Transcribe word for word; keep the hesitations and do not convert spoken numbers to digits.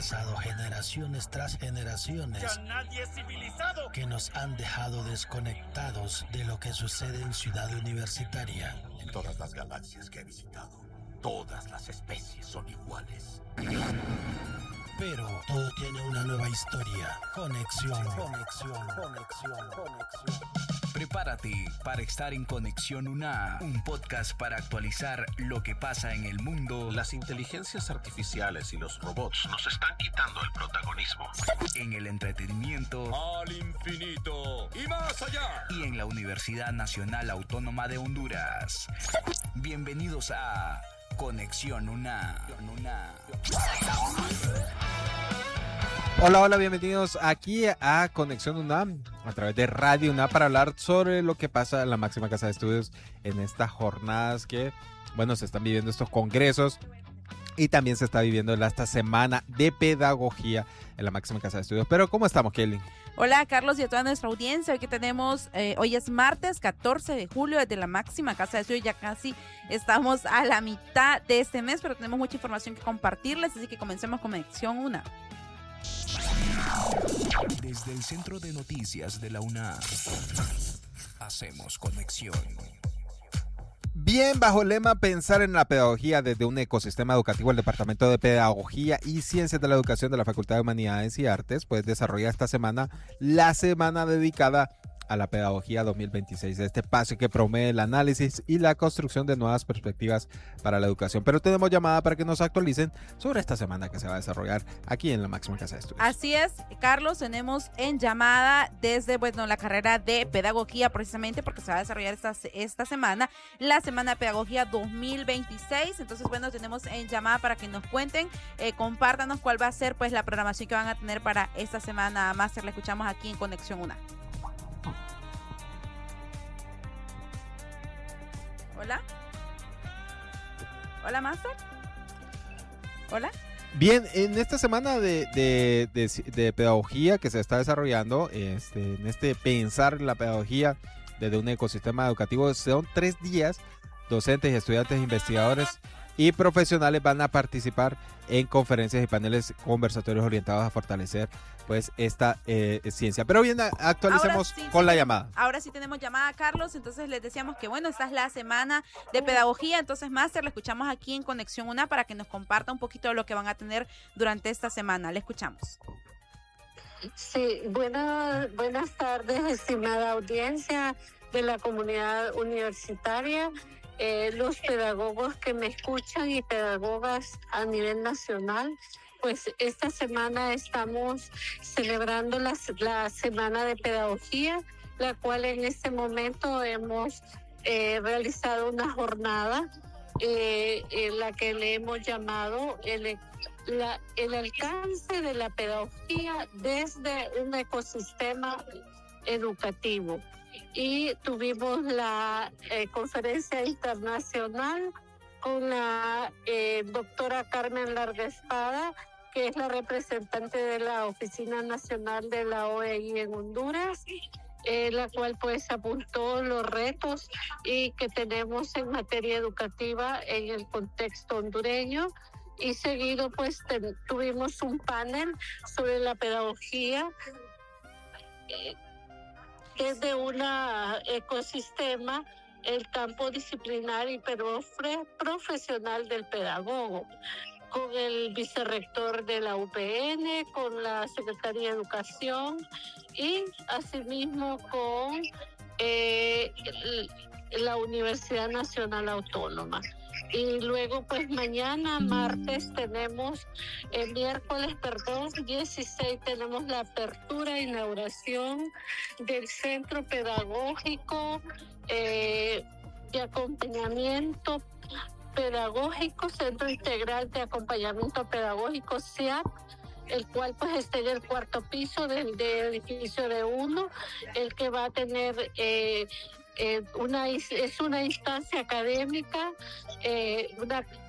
pasado generaciones tras generaciones. ¡Ya nadie es civilizado! Que nos han dejado desconectados de lo que sucede en Ciudad Universitaria. En todas las galaxias que he visitado, todas las especies son iguales. Pero todo tiene una nueva historia. Conexión, conexión, conexión, conexión. Prepárate para estar en Conexión UNA, un podcast para actualizar lo que pasa en el mundo. Las inteligencias artificiales y los robots nos están quitando el protagonismo. En el entretenimiento. ¡Al infinito y más allá! Y en la Universidad Nacional Autónoma de Honduras. Bienvenidos a Conexión UNA. Hola, hola, bienvenidos aquí a Conexión UNAM a través de Radio UNAM para hablar sobre lo que pasa en la máxima casa de estudios en estas jornadas que, bueno, se están viviendo estos congresos y también se está viviendo esta semana de pedagogía en la máxima casa de estudios. Pero, ¿cómo estamos, Kelly? Hola, Carlos, y a toda nuestra audiencia. Hoy que tenemos, eh, hoy es martes catorce de julio desde la máxima casa de estudios. Ya casi estamos a la mitad de este mes, pero tenemos mucha información que compartirles, así que comencemos con Conexión UNA. Desde el Centro de Noticias de la UNAM, hacemos conexión. Bien, bajo el lema Pensar en la pedagogía desde un ecosistema educativo, el Departamento de Pedagogía y Ciencias de la Educación de la Facultad de Humanidades y Artes, pues desarrolla esta semana la semana dedicada a la pedagogía dos mil veintiséis, este espacio que promueve el análisis y la construcción de nuevas perspectivas para la educación. Pero tenemos llamada para que nos actualicen sobre esta semana que se va a desarrollar aquí en la máxima casa de estudios. Así es, Carlos, tenemos en llamada desde, bueno, la carrera de pedagogía, precisamente porque se va a desarrollar esta, esta semana, la semana de pedagogía dos mil veintiséis. Entonces, bueno, tenemos en llamada para que nos cuenten, eh, compártanos cuál va a ser pues la programación que van a tener para esta semana. Máster, la escuchamos aquí en Conexión UNA. Hola. Hola, Master. Hola. Bien, en esta semana de, de, de, de pedagogía que se está desarrollando, este, en este pensar en la pedagogía desde un ecosistema educativo, son tres días. Docentes, estudiantes, investigadores y profesionales van a participar en conferencias y paneles conversatorios orientados a fortalecer pues esta eh, ciencia. Pero bien, actualicemos sí, con sí, la llamada. Ahora sí tenemos llamada, Carlos. Entonces les decíamos que bueno, esta es la semana de pedagogía. Entonces, Máster, le escuchamos aquí en Conexión UNA para que nos comparta un poquito de lo que van a tener durante esta semana. Le escuchamos. Sí, buenas, buenas tardes, estimada audiencia de la comunidad universitaria. Eh, los pedagogos que me escuchan y pedagogas a nivel nacional, pues esta semana estamos celebrando la, la Semana de Pedagogía, la cual en este momento hemos eh, realizado una jornada eh, en la que le hemos llamado el, la, el alcance de la pedagogía desde un ecosistema educativo. Y tuvimos la eh, conferencia internacional con la eh, doctora Carmen Larga Espada, que es la representante de la Oficina Nacional de la O E I en Honduras, eh, la cual pues apuntó los retos y que tenemos en materia educativa en el contexto hondureño. Y seguido pues ten, tuvimos un panel sobre la pedagogía eh, desde un ecosistema, el campo disciplinar y profesional del pedagogo, con el vicerrector de la U P N, con la Secretaría de Educación y asimismo con eh, la Universidad Nacional Autónoma. Y luego, pues mañana, martes, tenemos, el miércoles, perdón, dieciséis, tenemos la apertura e inauguración del Centro Pedagógico eh, de Acompañamiento Pedagógico, Centro Integral de Acompañamiento Pedagógico, C I A P, el cual pues está en el cuarto piso del, del edificio de uno, el que va a tener... Eh, Eh, una, es una instancia académica, eh, una